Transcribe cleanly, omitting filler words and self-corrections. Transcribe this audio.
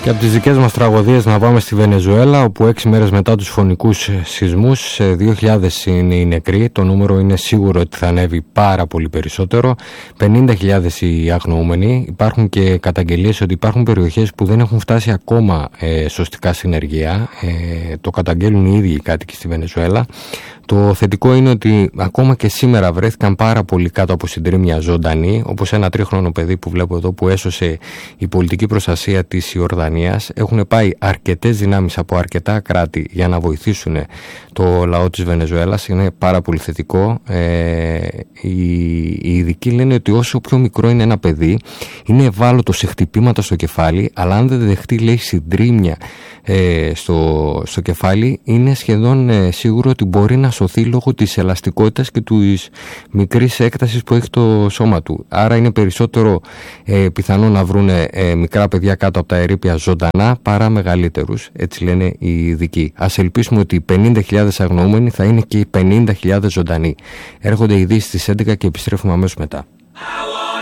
Και από τις δικές μας τραγωδίες να πάμε στη Βενεζουέλα, όπου 6 μέρες μετά τους φωνικούς σεισμούς 2.000 είναι οι νεκροί. Το νούμερο είναι σίγουρο ότι θα ανέβει πάρα πολύ περισσότερο. 50.000 οι αγνοούμενοι. Υπάρχουν και καταγγελίες ότι υπάρχουν περιοχές που δεν έχουν φτάσει ακόμα σωστικά συνεργεία. Το καταγγέλνουν οι ίδιοι οι κάτοικοι στη Βενεζουέλα. Το θετικό είναι ότι ακόμα και σήμερα βρέθηκαν πάρα πολύ κάτω από συντρίμμια ζωντανοί, όπως ένα 3χρονο παιδί που βλέπω εδώ που έσωσε η πολιτική προστασία της Ιορδανίας. Έχουν πάει αρκετές δυνάμεις από αρκετά κράτη για να βοηθήσουν το λαό της Βενεζουέλας. Είναι πάρα πολύ θετικό. Οι ειδικοί λένε ότι όσο πιο μικρό είναι ένα παιδί, είναι ευάλωτο σε χτυπήματα στο κεφάλι, αλλά αν δεν δεχτεί, λέει, συντρίμμια στο κεφάλι, είναι σχεδόν σίγουρο ότι μπορεί να σωθεί λόγω της ελαστικότητας και της μικρής έκτασης που έχει το σώμα του. Άρα είναι περισσότερο πιθανό να βρουν μικρά παιδιά κάτω από τα ερείπια ζωντανά παρά μεγαλύτερους, έτσι λένε οι ειδικοί. Ας ελπίσουμε ότι οι 50.000 αγνοούμενοι θα είναι και οι 50.000 ζωντανοί. Έρχονται ειδήσεις στις 11 και επιστρέφουμε αμέσως μετά.